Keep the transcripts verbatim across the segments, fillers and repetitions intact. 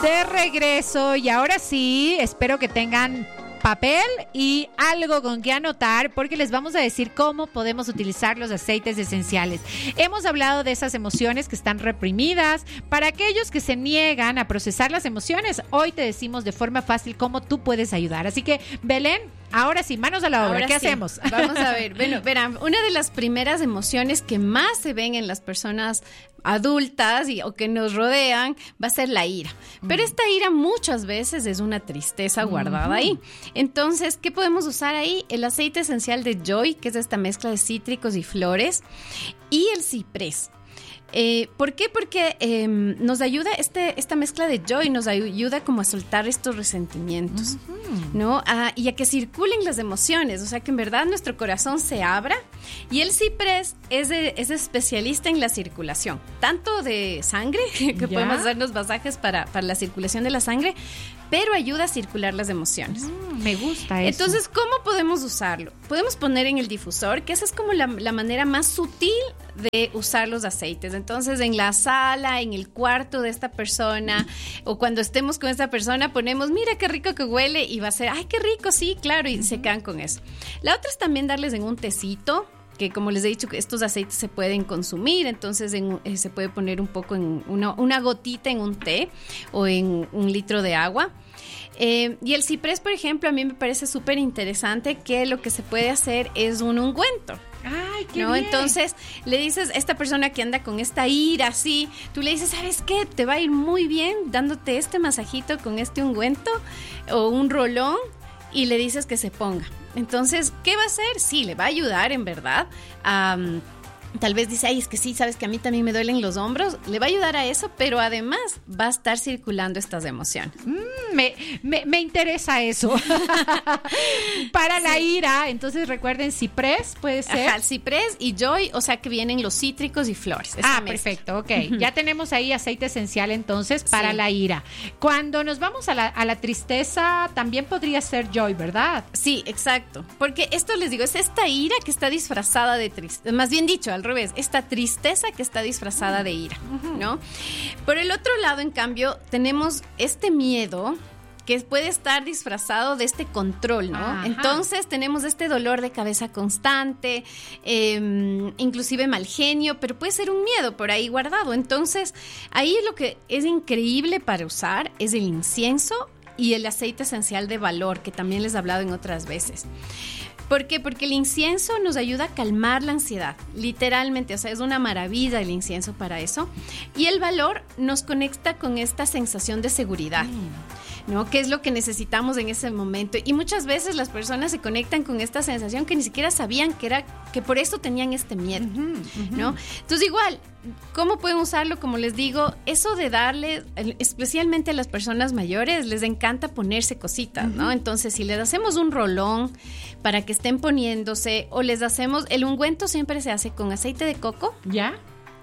De regreso, y ahora sí, espero que tengan papel y algo con que anotar, porque les vamos a decir cómo podemos utilizar los aceites esenciales. Hemos hablado de esas emociones que están reprimidas. Para aquellos que se niegan a procesar las emociones, hoy te decimos de forma fácil cómo tú puedes ayudar. Así que, Belén, ahora sí, manos a la obra. Ahora ¿Qué sí. hacemos? Vamos a ver. Bueno, verán, una de las primeras emociones que más se ven en las personas adultas y, o que nos rodean va a ser la ira. Pero esta ira muchas veces es una tristeza guardada uh-huh. ahí. Entonces, ¿qué podemos usar ahí? El aceite esencial de Joy, que es esta mezcla de cítricos y flores, y el ciprés. Eh, ¿Por qué? Porque eh, nos ayuda, este, esta mezcla de Joy nos ayuda como a soltar estos resentimientos, uh-huh. ¿no? Ah, y a que circulen las emociones, o sea, que en verdad nuestro corazón se abra. Y el ciprés es, de, es especialista en la circulación, tanto de sangre, que ¿Ya? podemos hacernos masajes para, para la circulación de la sangre, pero ayuda a circular las emociones. Mm, me gusta eso. Entonces, ¿cómo podemos usarlo? Podemos poner en el difusor, que esa es como la, la manera más sutil de usar los aceites. Entonces, en la sala, en el cuarto de esta persona, o cuando estemos con esta persona, ponemos, mira qué rico que huele, y va a ser, ay, qué rico, sí, claro, y uh-huh. se quedan con eso. La otra es también darles en un tecito, que como les he dicho, que estos aceites se pueden consumir, entonces en, eh, se puede poner un poco en una, una gotita en un té o en un litro de agua. Eh, y el ciprés, por ejemplo, a mí me parece súper interesante que lo que se puede hacer es un ungüento. ¡Ay, qué ¿no? bien! Entonces, le dices, esta persona que anda con esta ira así, tú le dices, ¿sabes qué? Te va a ir muy bien dándote este masajito con este ungüento o un rolón, y le dices que se ponga. Entonces, ¿qué va a hacer? Sí, le va a ayudar, en verdad, a... Um, tal vez dice, ay, es que sí, sabes que a mí también me duelen los hombros. Le va a ayudar a eso, pero además va a estar circulando estas emociones. Mm, me, me, me interesa eso. Para sí. la ira, entonces recuerden, ciprés puede ser. Ajá, ciprés y Joy, o sea que vienen los cítricos y flores. Ah, mezcla. Perfecto, ok. Uh-huh. Ya tenemos ahí aceite esencial entonces para sí. la ira. Cuando nos vamos a la, a la tristeza, también podría ser Joy, ¿verdad? Sí, exacto. Porque esto les digo, es esta ira que está disfrazada de tristeza. Más bien dicho, al revés, esta tristeza que está disfrazada de ira, ¿no? Por el otro lado, en cambio, tenemos este miedo que puede estar disfrazado de este control, ¿no? Ajá. Entonces tenemos este dolor de cabeza constante, eh, inclusive mal genio, pero puede ser un miedo por ahí guardado. Entonces, ahí lo que es increíble para usar es el incienso y el aceite esencial de valor, que también les he hablado en otras veces. ¿Por qué? Porque el incienso nos ayuda a calmar la ansiedad, literalmente, o sea, es una maravilla el incienso para eso. Y el valor nos conecta con esta sensación de seguridad, mm. ¿no? Que es lo que necesitamos en ese momento. Y muchas veces las personas se conectan con esta sensación que ni siquiera sabían que era, que por eso tenían este miedo, uh-huh, uh-huh. ¿no? Entonces, igual, ¿cómo pueden usarlo? Como les digo, eso de darle, especialmente a las personas mayores, les encanta ponerse cositas, ¿no? Uh-huh. Entonces, si les hacemos un rolón para que estén poniéndose, o les hacemos, el ungüento siempre se hace con aceite de coco. ¿Ya?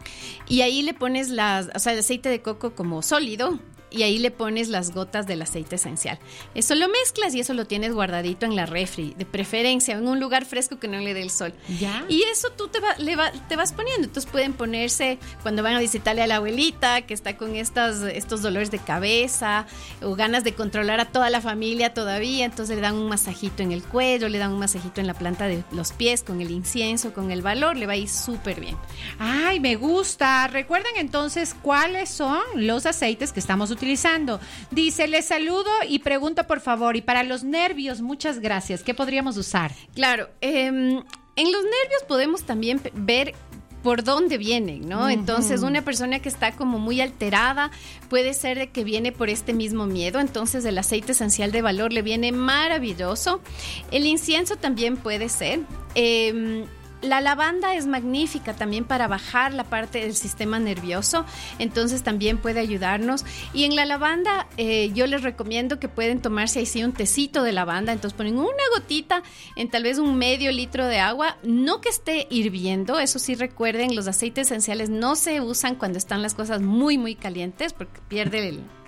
Y ahí le pones las, o sea, el aceite de coco como sólido, y ahí le pones las gotas del aceite esencial. Eso lo mezclas y eso lo tienes guardadito en la refri, de preferencia en un lugar fresco que no le dé el sol. ¿Ya? Y eso tú te, va, le va, te vas poniendo. Entonces pueden ponerse cuando van a visitarle a la abuelita que está con estas, estos dolores de cabeza o ganas de controlar a toda la familia todavía. Entonces le dan un masajito en el cuello, le dan un masajito en la planta de los pies con el incienso, con el valor. Le va a ir súper bien. Ay, me gusta. Recuerden entonces cuáles son los aceites que estamos utilizando. Utilizando. Dice, les saludo y pregunto por favor, y para los nervios, muchas gracias, ¿qué podríamos usar? Claro, eh, en los nervios podemos también ver por dónde vienen, ¿no? Uh-huh. Entonces, una persona que está como muy alterada puede ser de que viene por este mismo miedo, entonces el aceite esencial de valor le viene maravilloso. El incienso también puede ser. Eh, La lavanda es magnífica también para bajar la parte del sistema nervioso, entonces también puede ayudarnos. Y en la lavanda eh, yo les recomiendo que pueden tomarse ahí sí un tecito de lavanda, entonces ponen una gotita en tal vez un medio litro de agua, no que esté hirviendo, eso sí recuerden, los aceites esenciales no se usan cuando están las cosas muy muy calientes porque pierde el...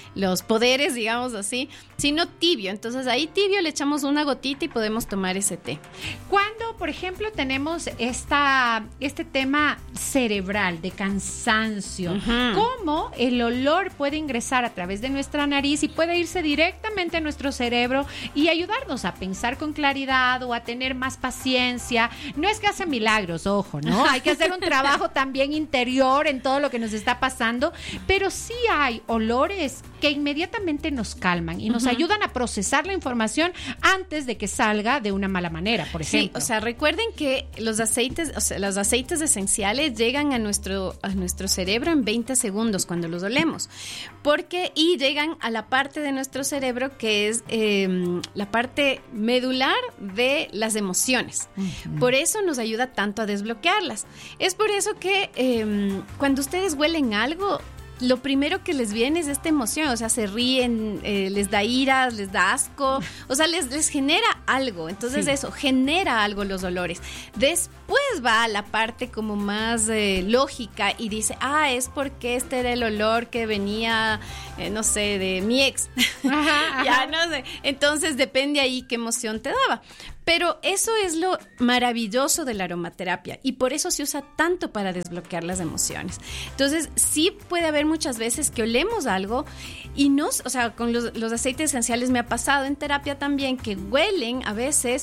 los poderes, digamos así, sino tibio. Entonces ahí tibio le echamos una gotita y podemos tomar ese té. Cuando, por ejemplo, tenemos esta, este tema cerebral de cansancio, uh-huh. ¿cómo el olor puede ingresar a través de nuestra nariz y puede irse directamente a nuestro cerebro y ayudarnos a pensar con claridad o a tener más paciencia? No es que hace milagros, ojo, ¿no? Hay que hacer un trabajo también interior en todo lo que nos está pasando, pero sí hay olores que inmediatamente nos calman y nos uh-huh. ayudan a procesar la información antes de que salga de una mala manera, por ejemplo. Sí, o sea, recuerden que los aceites, o sea, los aceites esenciales llegan a nuestro, a nuestro cerebro en veinte segundos cuando los olemos, porque y llegan a la parte de nuestro cerebro que es eh, la parte medular de las emociones. Uh-huh. Por eso nos ayuda tanto a desbloquearlas. Es por eso que eh, cuando ustedes huelen algo, lo primero que les viene es esta emoción, o sea, se ríen, eh, les da ira, les da asco, o sea, les, les genera algo. Entonces sí. eso, genera algo los olores. Después va a la parte como más eh, lógica y dice, ah, es porque este era el olor que venía, eh, no sé, de mi ex. Ajá, ajá. Ya no sé. Entonces depende ahí qué emoción te daba. Pero eso es lo maravilloso de la aromaterapia y por eso se usa tanto para desbloquear las emociones. Entonces, sí puede haber muchas veces que olemos algo y nos, o sea, con los, los aceites esenciales me ha pasado en terapia también que huelen a veces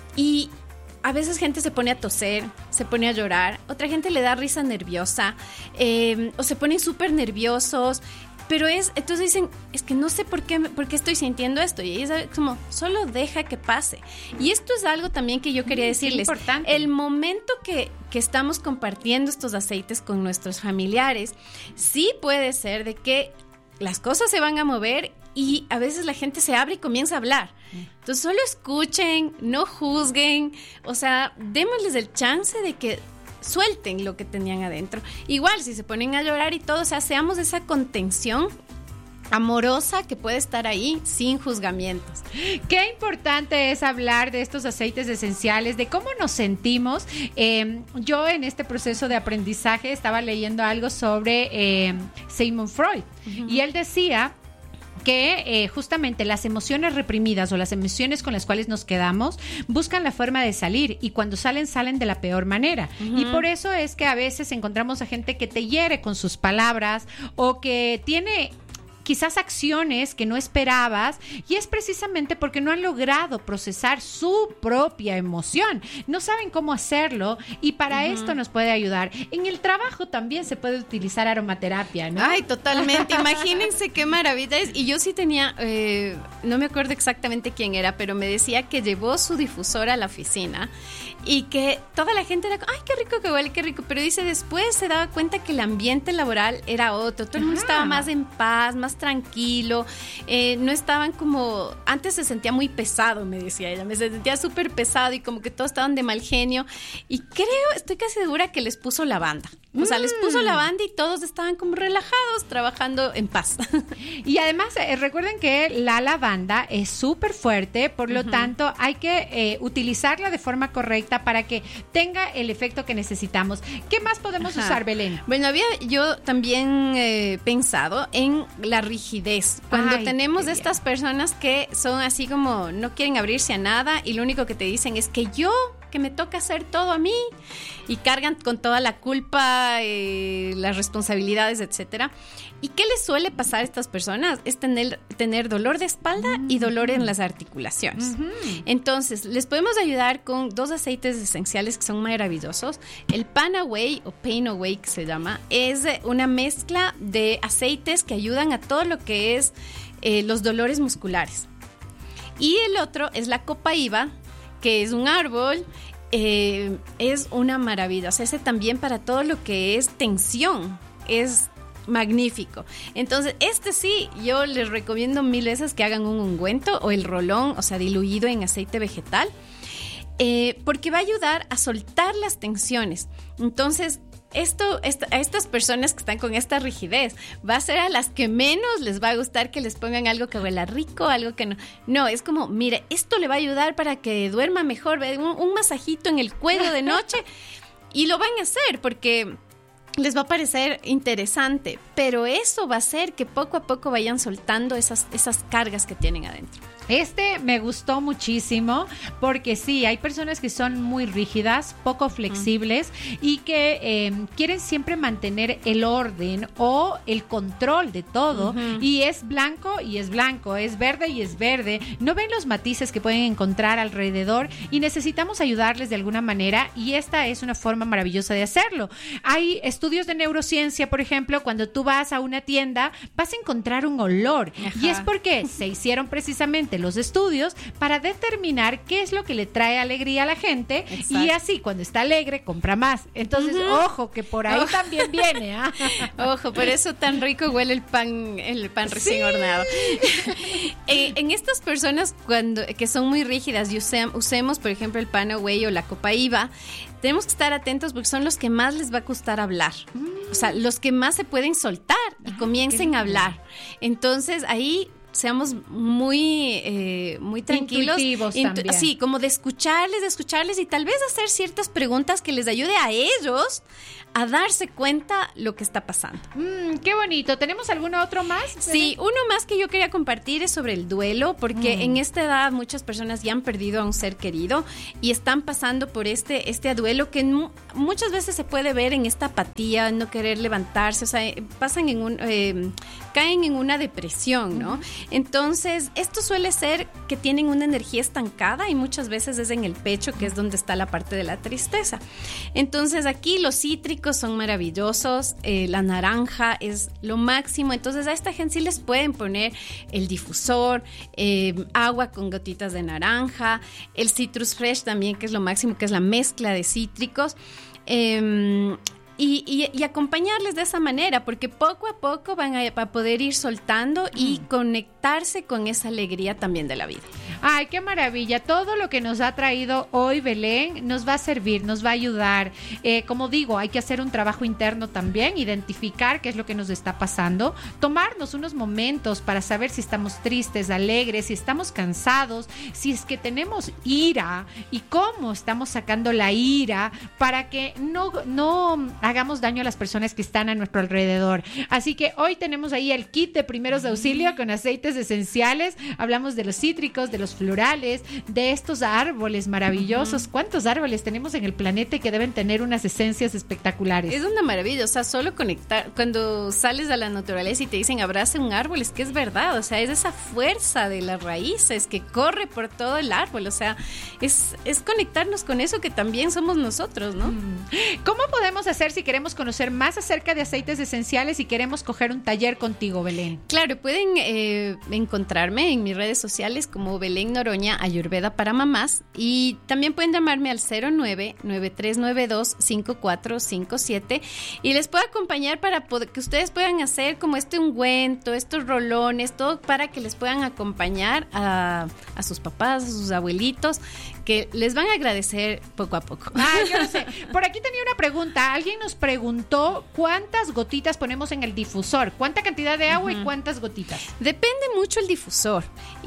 y a veces gente se pone a toser, se pone a llorar, otra gente le da risa nerviosa eh, o se ponen súper nerviosos. Pero es, entonces dicen, es que no sé por qué, por qué estoy sintiendo esto. Y es como, solo deja que pase. Y esto es algo también que yo quería decirles. Es importante. El momento que, que estamos compartiendo estos aceites con nuestros familiares, sí puede ser de que las cosas se van a mover y a veces la gente se abre y comienza a hablar. Entonces solo escuchen, no juzguen, o sea, démosles el chance de que suelten lo que tenían adentro. Igual, si se ponen a llorar y todo, o sea, seamos esa contención amorosa que puede estar ahí sin juzgamientos. Qué importante es hablar de estos aceites esenciales, de cómo nos sentimos. Eh, yo en este proceso de aprendizaje estaba leyendo algo sobre eh, Sigmund Freud uh-huh. y él decía que eh, justamente las emociones reprimidas o las emociones con las cuales nos quedamos buscan la forma de salir y cuando salen, salen de la peor manera. Uh-huh. Y por eso es que a veces encontramos a gente que te hiere con sus palabras o que tiene quizás acciones que no esperabas y es precisamente porque no han logrado procesar su propia emoción. No saben cómo hacerlo y para uh-huh. esto nos puede ayudar. En el trabajo también se puede utilizar aromaterapia, ¿no? Ay, totalmente. Imagínense qué maravilla es. Y yo sí tenía, eh, no me acuerdo exactamente quién era, pero me decía que llevó su difusor a la oficina y que toda la gente era, ay, qué rico que huele, qué rico. Pero dice, después se daba cuenta que el ambiente laboral era otro. Todo el mundo estaba más en paz, más tranquilo, eh, no estaban como, antes se sentía muy pesado, me decía ella, me sentía súper pesado y como que todos estaban de mal genio y creo, estoy casi segura que les puso lavanda, o sea, mm. les puso lavanda y todos estaban como relajados, trabajando en paz. Y además, eh, recuerden que la lavanda es súper fuerte, por lo uh-huh. tanto, hay que eh, utilizarla de forma correcta para que tenga el efecto que necesitamos. ¿Qué más podemos Ajá. usar, Belén? Bueno, había yo también eh, pensado en la rigidez. Cuando Ay, tenemos estas personas que son así como no quieren abrirse a nada y lo único que te dicen es que yo, que me toca hacer todo a mí y cargan con toda la culpa, eh, las responsabilidades, etcétera. ¿Y qué les suele pasar a estas personas? Es tener, tener dolor de espalda mm. y dolor en las articulaciones. Mm-hmm. Entonces, les podemos ayudar con dos aceites esenciales que son maravillosos. El Pain Away o Pain Away que se llama, es una mezcla de aceites que ayudan a todo lo que es eh, los dolores musculares. Y el otro es la Copaiba, que es un árbol, eh, es una maravilla. O sea, ese también para todo lo que es tensión, es magnífico. Entonces, este sí, yo les recomiendo mil veces que hagan un ungüento o el rolón, o sea, diluido en aceite vegetal, eh, porque va a ayudar a soltar las tensiones. Entonces, esto, esta, a estas personas que están con esta rigidez, va a ser a las que menos les va a gustar que les pongan algo que huela rico, algo que no. No, es como, mire, esto le va a ayudar para que duerma mejor, un, un masajito en el cuello de noche y lo van a hacer porque les va a parecer interesante, pero eso va a hacer que poco a poco vayan soltando esas, esas cargas que tienen adentro. Este me gustó muchísimo porque sí, hay personas que son muy rígidas, poco flexibles uh-huh. y que eh, quieren siempre mantener el orden o el control de todo uh-huh. y es blanco y es blanco, es verde y es verde, no ven los matices que pueden encontrar alrededor y necesitamos ayudarles de alguna manera y esta es una forma maravillosa de hacerlo. Hay estudios de neurociencia, por ejemplo, cuando tú vas a una tienda vas a encontrar un olor Ajá. y es porque se hicieron precisamente los estudios para determinar qué es lo que le trae alegría a la gente. Exacto. Y así cuando está alegre compra más. Entonces, uh-huh. ojo, que por ahí oh. también viene. ¿eh? Ojo, por eso tan rico huele el pan, el pan recién sí. horneado. en, en estas personas cuando que son muy rígidas y use, usemos, por ejemplo, el pan away o la copa I V A, tenemos que estar atentos porque son los que más les va a costar hablar. Mm. O sea, los que más se pueden soltar y ah, comiencen a hablar. Entonces, ahí seamos muy eh, muy tranquilos. Intuitivos Intu- también. Sí, como de escucharles, de escucharles y tal vez hacer ciertas preguntas que les ayude a ellos a darse cuenta lo que está pasando. Mm, qué bonito. ¿Tenemos alguno otro más? Sí, uno más que yo quería compartir es sobre el duelo, porque mm. en esta edad muchas personas ya han perdido a un ser querido y están pasando por este, este duelo que mu- muchas veces se puede ver en esta apatía, no querer levantarse, o sea, pasan en un, eh, caen en una depresión, ¿no? Mm. Entonces, esto suele ser que tienen una energía estancada y muchas veces es en el pecho, que es donde está la parte de la tristeza. Entonces, aquí los cítricos son maravillosos, eh, la naranja es lo máximo, entonces a esta gente sí les pueden poner el difusor, eh, agua con gotitas de naranja, el citrus fresh también, que es lo máximo, que es la mezcla de cítricos, eh, Y, y, y acompañarles de esa manera, porque poco a poco van a, a poder ir soltando y mm. conectarse con esa alegría también de la vida. Ay, qué maravilla. Todo lo que nos ha traído hoy Belén nos va a servir, nos va a ayudar. Eh, como digo, hay que hacer un trabajo interno también, identificar qué es lo que nos está pasando, tomarnos unos momentos para saber si estamos tristes, alegres, si estamos cansados, si es que tenemos ira y cómo estamos sacando la ira para que no, no hagamos daño a las personas que están a nuestro alrededor. Así que hoy tenemos ahí el kit de primeros de auxilio con aceites esenciales. Hablamos de los cítricos, de los florales, de estos árboles maravillosos. Uh-huh. ¿Cuántos árboles tenemos en el planeta que deben tener unas esencias espectaculares? Es una maravilla, o sea, solo conectar, cuando sales a la naturaleza y te dicen abrace un árbol, es que es verdad, o sea, es esa fuerza de las raíces que corre por todo el árbol, o sea, es, es conectarnos con eso que también somos nosotros, ¿no? ¿Cómo podemos hacer si queremos conocer más acerca de aceites esenciales y queremos coger un taller contigo, Belén? Claro, pueden eh, encontrarme en mis redes sociales como Belén Noroña Ayurveda para mamás y también pueden llamarme al cero nueve nueve tres nueve dos cinco cuatro cinco siete y les puedo acompañar para poder, que ustedes puedan hacer como este ungüento, estos rolones, todo para que les puedan acompañar a, a sus papás, a sus abuelitos, que les van a agradecer poco a poco. Ah, yo no sé. Por aquí tenía una pregunta. Alguien nos preguntó cuántas gotitas ponemos en el difusor, cuánta cantidad de agua uh-huh. y cuántas gotitas. Depende mucho el difusor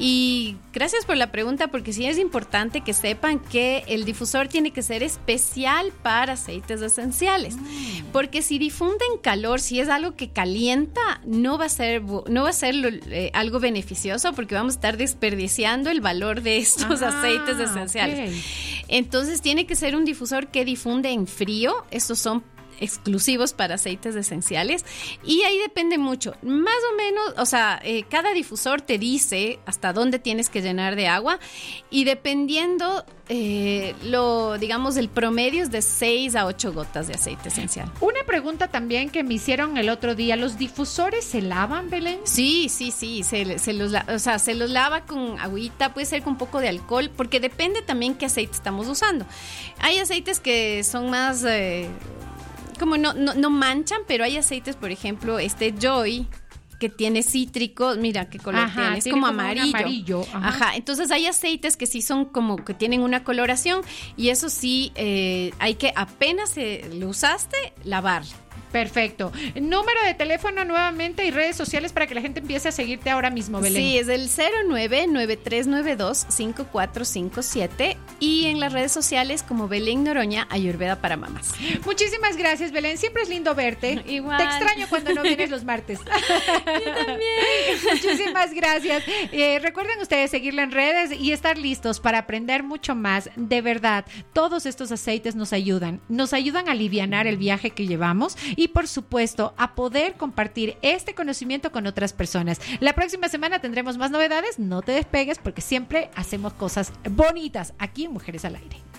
y gracias por la pregunta porque sí es importante que sepan que el difusor tiene que ser especial para aceites esenciales mm. porque si difunden calor, si es algo que calienta, no va a ser, no va a ser eh, algo beneficioso porque vamos a estar desperdiciando el valor de estos ah, aceites esenciales. Okay. Entonces tiene que ser un difusor que difunde en frío. Estos son exclusivos para aceites esenciales y ahí depende mucho, más o menos, o sea, eh, cada difusor te dice hasta dónde tienes que llenar de agua y dependiendo eh, lo, digamos, el promedio es de seis a ocho gotas de aceite esencial. Una pregunta también que me hicieron el otro día, ¿los difusores se lavan, Belén? Sí, sí, sí, se, se los, o sea, se los lava con agüita, puede ser con un poco de alcohol, porque depende también qué aceite estamos usando. Hay aceites que son más eh, como no, no, no manchan, pero hay aceites, por ejemplo, este Joy, que tiene cítricos, mira qué color ajá, tiene, es tiene como, como amarillo. amarillo ajá. Ajá, entonces hay aceites que sí son como que tienen una coloración y eso sí, eh, hay que apenas eh, lo usaste, lavarlo. Perfecto. Número de teléfono nuevamente y redes sociales para que la gente empiece a seguirte ahora mismo, Belén. Sí, es el cero nueve nueve tres nueve dos cinco cuatro cinco siete y en las redes sociales como Belén Noroña, Ayurveda para mamás. Muchísimas gracias, Belén. Siempre es lindo verte. Igual. Te extraño cuando no vienes los martes. Yo también. Muchísimas gracias. Eh, recuerden ustedes seguirla en redes y estar listos para aprender mucho más. De verdad, todos estos aceites nos ayudan. Nos ayudan a alivianar el viaje que llevamos y, por supuesto, a poder compartir este conocimiento con otras personas. La próxima semana tendremos más novedades. No te despegues porque siempre hacemos cosas bonitas aquí en Mujeres al Aire.